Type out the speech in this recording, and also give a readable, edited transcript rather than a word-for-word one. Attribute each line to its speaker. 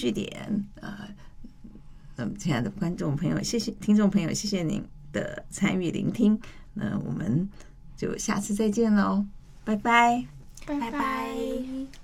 Speaker 1: 据点那么亲爱的观众朋友，谢谢听众朋友，谢谢您的参与聆听，那我们就下次再见喽，拜拜，
Speaker 2: 拜拜。